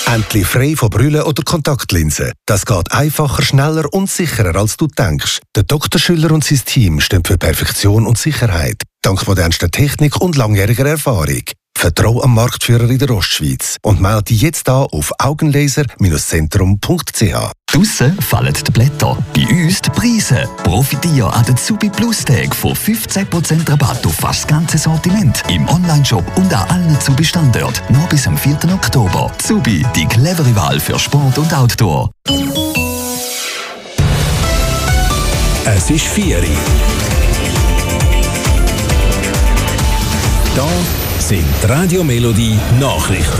Endlich frei von Brille oder Kontaktlinsen. Das geht einfacher, schneller und sicherer, als du denkst. Der Dr. Schüller und sein Team stehen für Perfektion und Sicherheit. Dank modernster Technik und langjähriger Erfahrung. Vertrau am Marktführer in der Ostschweiz und melde jetzt an auf augenlaser-zentrum.ch. Draussen fallen die Blätter, bei uns die Preise. Profitiere an den Zubi Plus Tag von 15% Rabatt auf fast das ganze Sortiment im Onlineshop und an allen Zubi-Standorten. Nur bis am 4. Oktober. Zubi, die clevere Wahl für Sport und Outdoor. Es ist 4 Uhr. Da sind die Radio Melodie Nachrichten.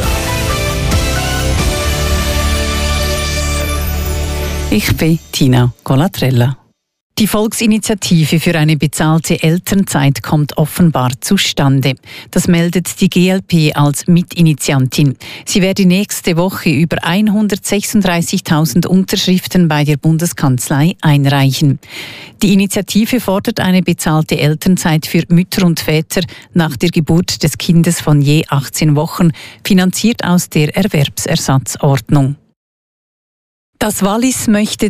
Ich bin Tina Colatrella. Die Volksinitiative für eine bezahlte Elternzeit kommt offenbar zustande. Das meldet die GLP als Mitinitiantin. Sie werde nächste Woche über 136.000 Unterschriften bei der Bundeskanzlei einreichen. Die Initiative fordert eine bezahlte Elternzeit für Mütter und Väter nach der Geburt des Kindes von je 18 Wochen, finanziert aus der Erwerbsersatzordnung. Das Wallis möchte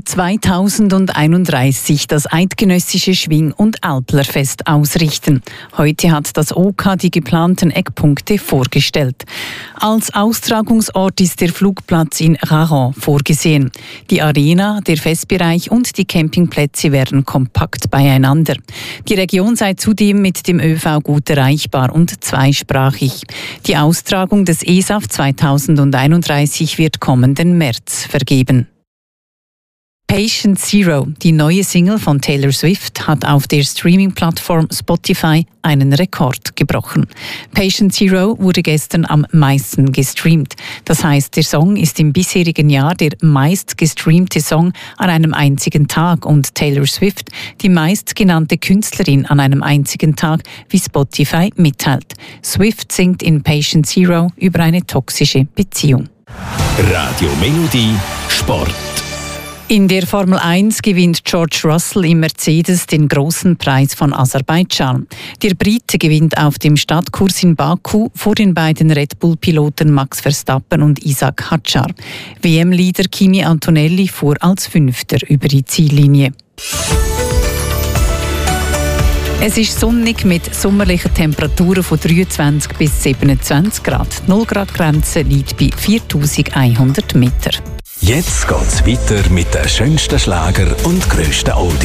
2031 das eidgenössische Schwing- und Alplerfest ausrichten. Heute hat das OK die geplanten Eckpunkte vorgestellt. Als Austragungsort ist der Flugplatz in Raron vorgesehen. Die Arena, der Festbereich und die Campingplätze werden kompakt beieinander. Die Region sei zudem mit dem ÖV gut erreichbar und zweisprachig. Die Austragung des ESAF 2031 wird kommenden März vergeben. Patient Zero, die neue Single von Taylor Swift, hat auf der Streaming-Plattform Spotify einen Rekord gebrochen. Patient Zero wurde gestern am meisten gestreamt. Das heisst, der Song ist im bisherigen Jahr der meistgestreamte Song an einem einzigen Tag und Taylor Swift die meistgenannte Künstlerin an einem einzigen Tag, wie Spotify mitteilt. Swift singt in Patient Zero über eine toxische Beziehung. Radio Melodie Sport. In der Formel 1 gewinnt George Russell im Mercedes den großen Preis von Aserbaidschan. Der Brite gewinnt auf dem Stadtkurs in Baku vor den beiden Red Bull-Piloten Max Verstappen und Isaac Hadjar. WM-Leader Kimi Antonelli fuhr als Fünfter über die Ziellinie. Es ist sonnig mit sommerlichen Temperaturen von 23 bis 27 Grad. Die 0-Grad-Grenze liegt bei 4100 Meter. Jetzt geht's weiter mit den schönsten Schlager und grössten Oldies.